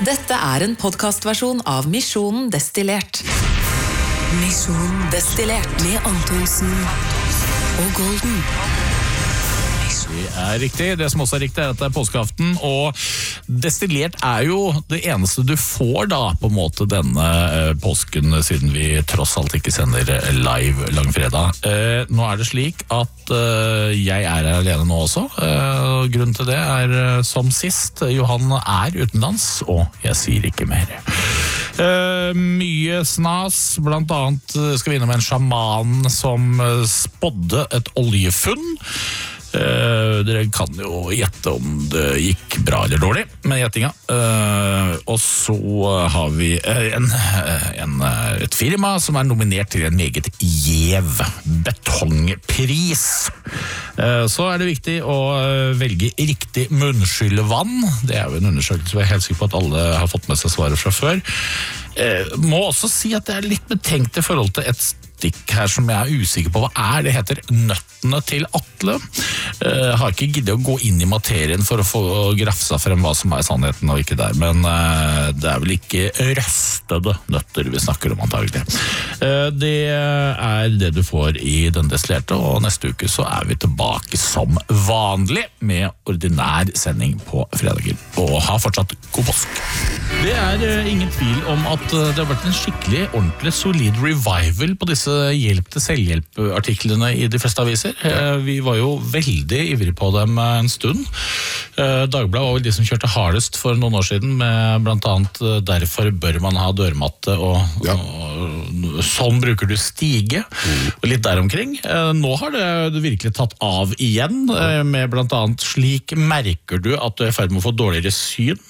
Dette en podcastversjon av Misjonen Destillert. Misjonen Destillert med Antonsen og Golden. Det riktig. Det som også riktig at det påskeaften, og destillert jo det eneste du får da, på en måte denne påsken, siden vi tross alt ikke sender live langfredag. Nå det slik at jeg her alene nå også. Grunnen til det som sist, Johan utenlands, og jeg sier ikke mer. Mye snas, blant annet skal vi innom en sjaman som spådde et oljefunn. Dere kan jo gjette om det gikk bra eller dårlig med gjettinga. Og så har vi et firma som nominert til en meget gjev betongpris. Så det viktig å velge riktig munnskyllevann. Det jo en undersøkelse hvor jeg helt sikker på at alle har fått med seg svaret fra før. Må også si at det litt betenkt i forhold til et stikk her som jeg usikker på hva det heter Nøttene til Atle. Har ikke giddet å gå inn i materien for å få grafsa frem hva som sannheten og ikke der, men det vel ikke røstede nøtter vi snakker om antagelig. Det det du får i den destillerte, og neste uke så vi tilbake som vanlig med ordinær sending på fredagen. Og ha fortsatt god påsk! Det ingen tvil om at det har vært en skikkelig, ordentlig solid revival på disse hjelp til selvhjelp-artiklene i de fleste aviser. Vi var jo veldig ivrige på dem en stund. Dagbladet var vel de som kjørte hardest for noen år siden, med blant annet derfor bør man ha dørmatte, og sånn bruker du stige, og litt der omkring. Nå har det virkelig tatt av igjen, med blant annet slik merker du at du i ferd med å få dårligere syn.